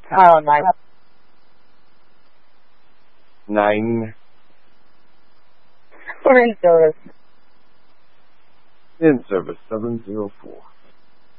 Oh, nice. 9. We're in service. In service 704.